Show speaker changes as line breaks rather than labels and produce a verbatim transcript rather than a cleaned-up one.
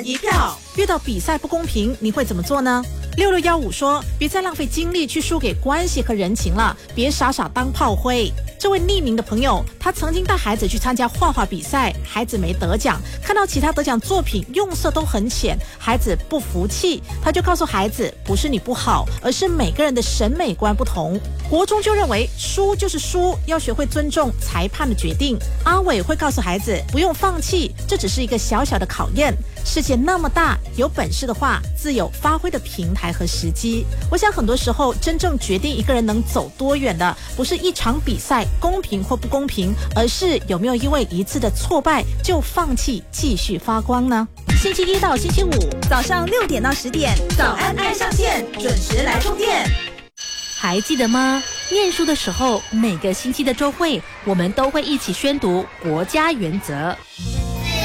人一票。
遇到比赛不公平，你会怎么做呢？六六一五说，别再浪费精力去输给关系和人情了，别傻傻当炮灰。这位匿名的朋友，他曾经带孩子去参加画画比赛，孩子没得奖，看到其他得奖作品用色都很浅，孩子不服气，他就告诉孩子，不是你不好，而是每个人的审美观不同。国中就认为输就是输，要学会尊重裁判的决定。阿伟会告诉孩子，不用放弃，这只是一个小小的考验。世界那么大，有本事的话，自有发挥的平台和时机。我想很多时候，真正决定一个人能走多远的，不是一场比赛公平或不公平，而是有没有因为一次的挫败就放弃继续发光呢？星期一到星期五
早上六点到十点，早安爱上线，准时来充电。
还记得吗？念书的时候，每个星期的周会，我们都会一起宣读国家原则。